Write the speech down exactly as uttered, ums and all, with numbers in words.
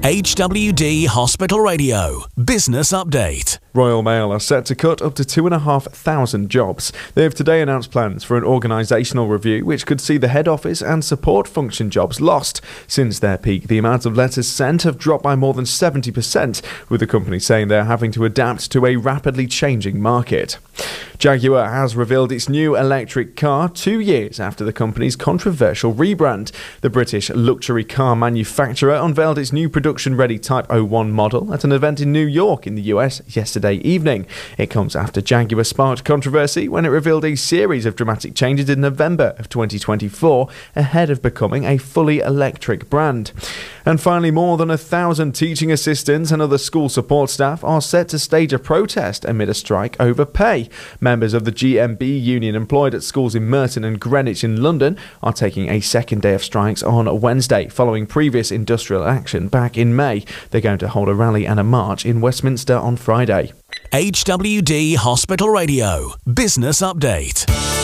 H W D Hospital Radio Business Update. Royal Mail are set to cut up to two thousand five hundred jobs. They have today announced plans for an organisational review which could see the head office and support function jobs lost. Since their peak, the amount of letters sent have dropped by more than seventy percent, with the company saying they are having to adapt to a rapidly changing market. Jaguar has revealed its new electric car two years after the company's controversial rebrand. The British luxury car manufacturer unveiled its new production-ready Type oh one model at an event in New York in the U S yesterday evening. It comes after Jaguar sparked controversy when it revealed a series of dramatic changes in November of twenty twenty-four ahead of becoming a fully electric brand. And finally, more than a thousand teaching assistants and other school support staff are set to stage a protest amid a strike over pay. Members of the G M B union employed at schools in Merton and Greenwich in London are taking a second day of strikes on Wednesday, following previous industrial action back in May. They're going to hold a rally and a march in Westminster on Friday. H W D Hospital Radio Business Update.